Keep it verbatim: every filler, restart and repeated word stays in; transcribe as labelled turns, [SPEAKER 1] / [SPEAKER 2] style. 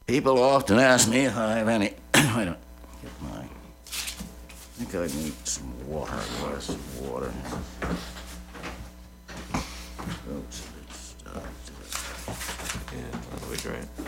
[SPEAKER 1] People often ask me if I have any. I don't get my. I think I need some water. A glass of water. Oops, it's, uh,
[SPEAKER 2] Yeah, that'll be great.